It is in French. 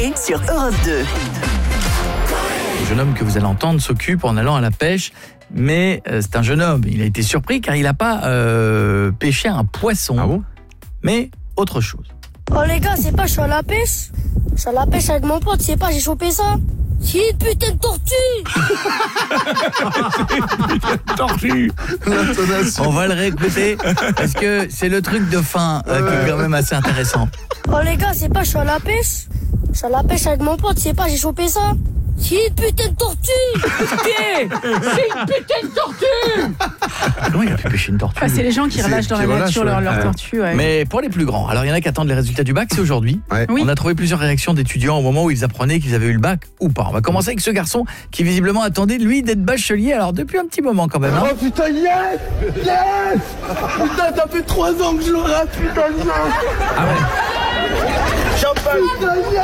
l'été sur Europe 2. Le jeune homme que vous allez entendre s'occupe en allant à la pêche, mais c'est un jeune homme. Il a été surpris car il n'a pas pêché un poisson, mais autre chose. Oh les gars, c'est pas je suis à la pêche. Je suis à la pêche avec mon pote, c'est pas j'ai chopé ça. C'est une putain de tortue. On va le réécouter parce que c'est le truc de fin qui est quand même assez intéressant. Oh les gars, c'est pas je suis à la pêche. Je suis à la pêche avec mon pote, c'est pas j'ai chopé ça. C'est une putain de tortue. C'est une putain de tortue. Comment il a pu pêcher une tortue? C'est les gens qui relâchent dans la nature leur tortue. Ouais. Mais pour les plus grands, alors il y en a qui attendent les résultats du bac, c'est aujourd'hui. Oui. On a trouvé plusieurs réactions d'étudiants au moment où ils apprenaient qu'ils avaient eu le bac ou pas. On va commencer avec ce garçon qui visiblement attendait, lui, d'être bachelier, alors depuis un petit moment quand même. Hein. Oh putain, yes! Yes! Putain, ça fait 3 ans que je le rate, putain, yes! Ah ouais. Champagne! Putain, yes!